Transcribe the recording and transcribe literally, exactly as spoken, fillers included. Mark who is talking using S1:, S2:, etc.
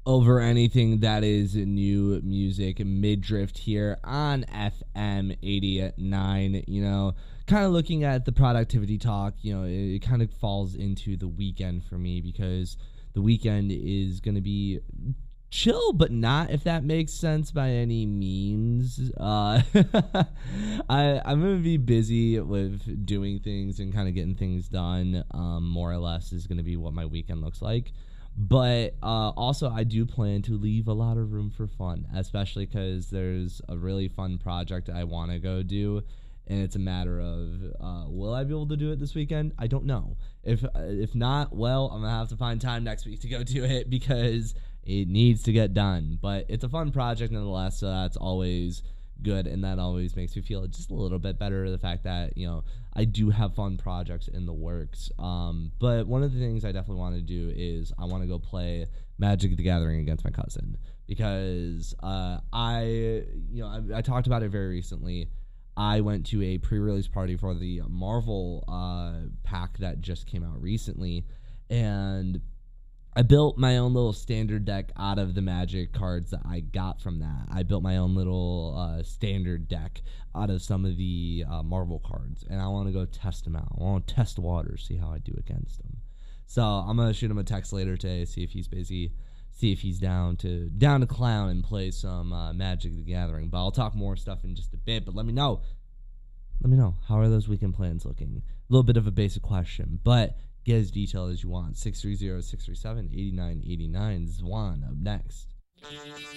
S1: over anything that is new music, Midrift here on F M eighty-nine. You know, kind of looking at the productivity talk, you know, it, it kind of falls into the weekend for me because the weekend is going to be chill, but not, if that makes sense by any means. Uh, I, I'm going to be busy with doing things and kind of getting things done, um, more or less is going to be what my weekend looks like. But uh, also, I do plan to leave a lot of room for fun, especially because there's a really fun project I want to go do. And it's a matter of, uh, will I be able to do it this weekend? I don't know. If if not, well, I'm going to have to find time next week to go do it because it needs to get done. But it's a fun project nonetheless, so that's always good. And that always makes me feel just a little bit better, the fact that, you know, I do have fun projects in the works. Um, but one of the things I definitely want to do is I want to go play Magic the Gathering against my cousin because uh, I, you know, I, I talked about it very recently. I went to a pre-release party for the Marvel uh, pack that just came out recently, and I built my own little standard deck out of the Magic cards that I got from that. I built my own little uh, standard deck out of some of the uh, Marvel cards, and I want to go test them out. I want to test the waters, see how I do against them. So I'm going to shoot him a text later today, see if he's busy, see if he's down to down to clown and play some uh, Magic the Gathering. But I'll talk more stuff in just a bit, but let me know. Let me know. How are those weekend plans looking? A little bit of a basic question, but get as detailed as you want. six three zero, six three seven, eight nine eight nine. Zwan up next.